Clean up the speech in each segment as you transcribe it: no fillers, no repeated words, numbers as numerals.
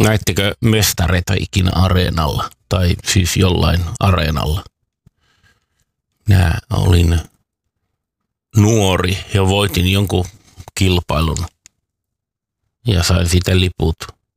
Näittekö mestareita ikinä areenalla? Tai siis jollain areenalla? Minä olin nuori ja voitin jonkun kilpailun. Ja sain siitä liput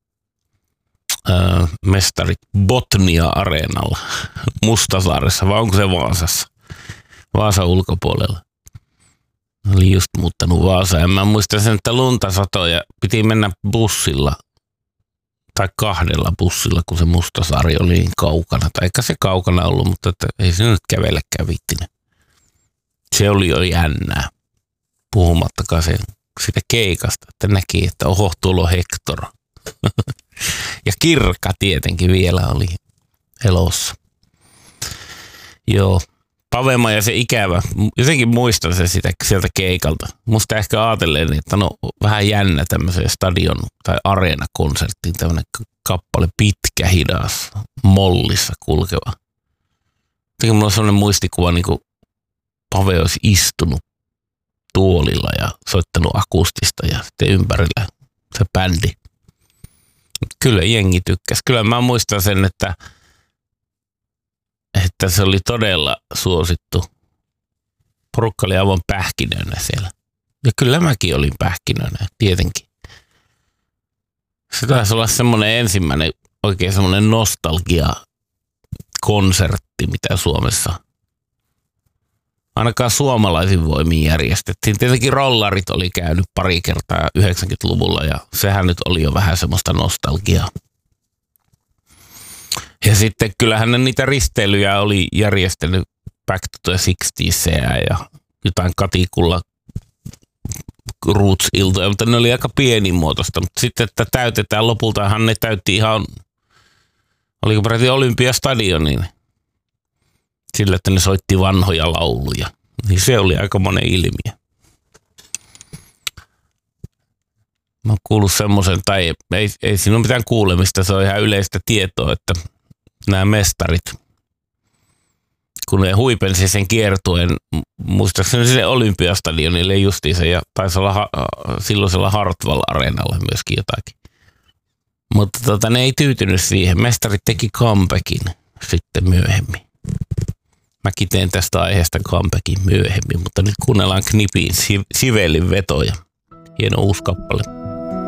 mestarit Botnia-areenalla Mustasaaressa, vai onko se Vaasassa? Vaasan ulkopuolella. Olin just muuttanut Vaasaan ja mä muistan sen, että lunta satoi ja piti mennä bussilla tai 2 bussilla, kun se Mustasaari oli niin kaukana. Tai eikä se kaukana ollut, mutta että ei se nyt kävellekään viittinen. Se oli jo jännää, puhumattakaan sitä keikasta, että näki, että oho, tuolla on Hector. Ja Kirkka tietenkin vielä oli elossa. Joo, Pavema ja se ikävä. Jotenkin muistan se sieltä keikalta. Musta ehkä ajatellen, että no vähän jännä tämmöiseen stadion- tai areenakonserttiin tämmöinen kappale pitkä, hidas, mollissa kulkeva. Jotenkin mulla on sellainen muistikuva, niin kuin Pave olisi istunut tuolilla ja soittanut akustista ja sitten ympärillä se bändi. Kyllä jengi tykkäsi. Kyllä mä muistan sen, että se oli todella suosittu. Porukka oli aivan pähkinöinä siellä. Ja kyllä mäkin olin pähkinöinä, tietenkin. Se taisi olla semmoinen ensimmäinen oikein semmoinen nostalgia-konsertti, mitä Suomessa ainakaan suomalaisin voimin järjestettiin. Tietenkin rollarit oli käynyt pari kertaa 90-luvulla ja sehän nyt oli jo vähän semmoista nostalgiaa. Ja sitten kyllähän ne niitä risteilyjä oli järjestänyt Back to the 60s ja jotain Katikulla Roots-iltoja, mutta ne oli aika pienimuotoista. Mutta sitten, että täytetään lopultahan ne täytti ihan, oliko peräti Olympiastadionin sillä, että ne soitti vanhoja lauluja. Niin se oli aika monen ilmiö. Mä oon kuullut semmoisen, tai ei siinä ole mitään kuulemista, se on ihan yleistä tietoa, että nämä mestarit, kun ne huipensi sen kiertueen, muistaakseni sinne Olympiastadionille justiinsa, ja taisi olla silloisella Hartwall-areenalla myöskin jotakin. Mutta ne ei tyytynyt siihen. Mestarit teki comebackin sitten myöhemmin. Mäkin teen tästä aiheesta comebackin myöhemmin, mutta nyt kuunnellaan Knipin Sivelin vetoja. Hieno uusi kappale.